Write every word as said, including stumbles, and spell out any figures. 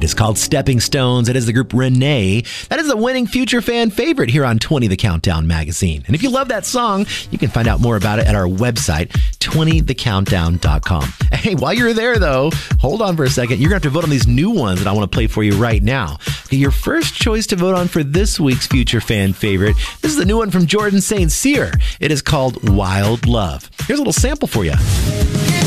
It is called Stepping Stones. It is the group Renee. That is a winning Future Fan favorite here on twenty The Countdown magazine. And if you love that song, you can find out more about it at our website, twenty the countdown dot com. Hey, while you're there, though, hold on for a second. You're going to have to vote on these new ones that I want to play for you right now. Okay, your first choice to vote on for this week's Future Fan favorite, this is the new one from Jordan Saint Cyr. It is called Wild Love. Here's a little sample for you.